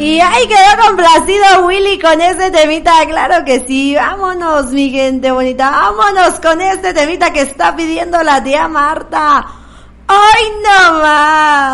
Y ahí quedó complacido Willy con ese temita, claro que sí. Vámonos, mi gente bonita, vámonos con este temita que está pidiendo la tía Marta. ¡Ay, no más!